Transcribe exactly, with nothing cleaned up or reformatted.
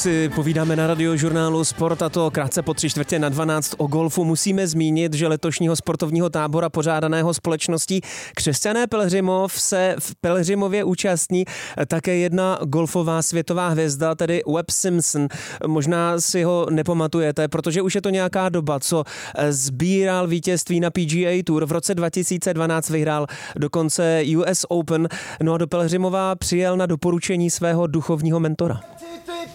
si povídáme na Radiožurnálu Sport, a to krátce po tři čtvrtě na dvanáct o golfu. Musíme zmínit, že letošního sportovního tábora pořádaného společností Křesťané Pelhřimov se v Pelhřimově účastní také jedna golfová světová hvězda, tedy Webb Simpson. Možná si ho nepamatujete, protože už je to nějaká doba, co sbíral vítězství na P G A Tour. V roce dva tisíce dvanáct vyhrál dokonce U S Open. No a do Pelhřimova přijel na doporučení svého duchovního mentora.